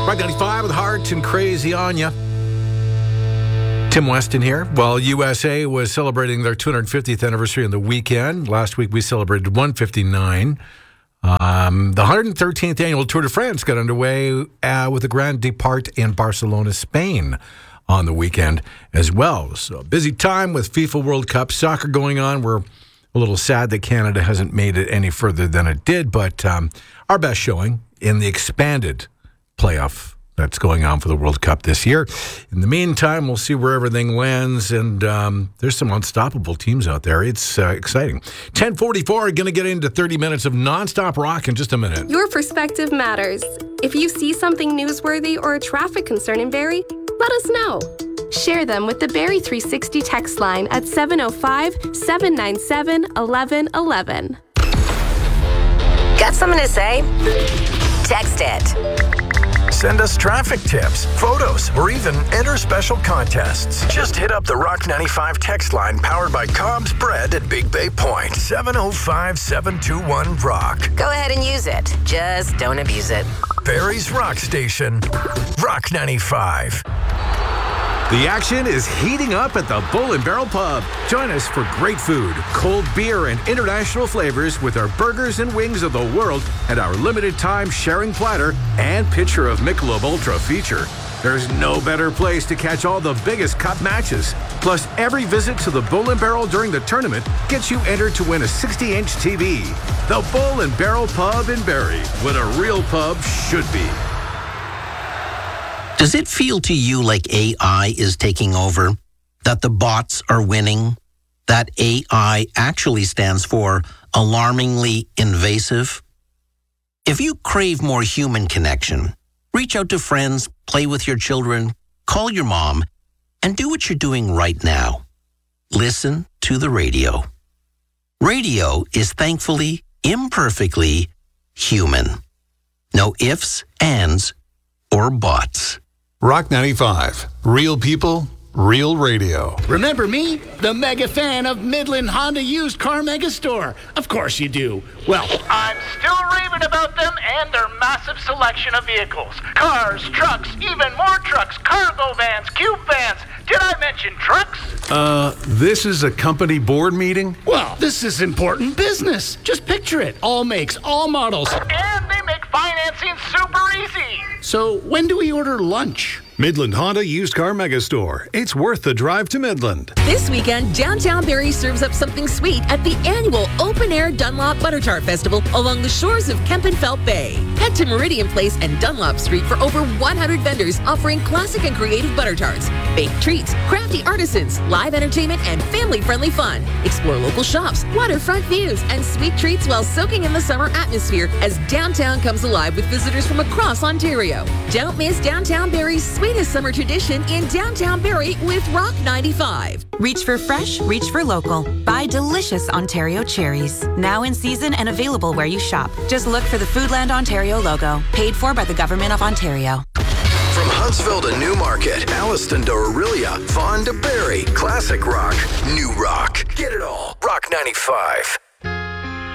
Rock 95 with Heart and Crazy on Ya. Tim Weston here. Well, USA was celebrating their 250th anniversary on the weekend. Last week we celebrated 159. The 113th annual Tour de France got underway with a Grand Depart in Barcelona, Spain on the weekend as well. So busy time with FIFA World Cup soccer going on. We're a little sad that Canada hasn't made it any further than it did, but our best showing in the expanded playoff that's going on for the World Cup this year. In the meantime, we'll see where everything lands, and there's some unstoppable teams out there. It's exciting. 10:44, going to get into 30 minutes of nonstop rock in just a minute. Your perspective matters. If you see something newsworthy or a traffic concern in Barrie, let us know. Share them with the Barrie 360 text line at 705-797-1111. Got something to say? Text it. Send us traffic tips, photos, or even enter special contests. Just hit up the Rock 95 text line powered by Cobb's Bread at Big Bay Point. 705-721-ROCK. Go ahead and use it. Just don't abuse it. Barrie's Rock Station. Rock 95. The action is heating up at the Bull and Barrel Pub. Join us for great food, cold beer, and international flavors with our burgers and wings of the world and our limited time sharing platter and pitcher of Michelob Ultra feature. There's no better place to catch all the biggest cup matches. Plus, every visit to the Bull and Barrel during the tournament gets you entered to win a 60-inch TV. The Bull and Barrel Pub in Barrie, what a real pub should be. Does it feel to you like AI is taking over? That the bots are winning? That AI actually stands for alarmingly invasive? If you crave more human connection, reach out to friends, play with your children, call your mom, and do what you're doing right now. Listen to the radio. Radio is thankfully, imperfectly human. No ifs, ands, or buts. Rock 95. Real people, real radio. Remember me? The mega fan of Midland Honda Used Car Mega Store. Of course you do. Well, I'm still raving about them and their massive selection of vehicles. Cars, trucks, even more trucks, cargo vans, cube vans. Did I mention trucks? This is a company board meeting? well, this is important business. Just picture it. All makes, all models. And they make financing super easy. So when do we order lunch? Midland Honda Used Car Mega Store. It's worth the drive to Midland. This weekend, Downtown Barrie serves up something sweet at the annual Open Air Dunlop Butter Tart Festival along the shores of Kempenfelt Bay. Head to Meridian Place and Dunlop Street for over 100 vendors offering classic and creative butter tarts, baked treats, crafty artisans, live entertainment, and family-friendly fun. Explore local shops, waterfront views, and sweet treats while soaking in the summer atmosphere as downtown comes alive with visitors from across Ontario. Don't miss Downtown Barrie's sweetest summer tradition in Downtown Barrie with Rock 95. Reach for fresh, reach for local. Buy delicious Ontario cherries. Now in season and available where you shop. Just look for the Foodland Ontario logo. Paid for by the Government of Ontario. From Huntsville to Newmarket, Alliston to Orillia, Vaughan to Barrie, classic rock, new rock. Get it all. Rock 95.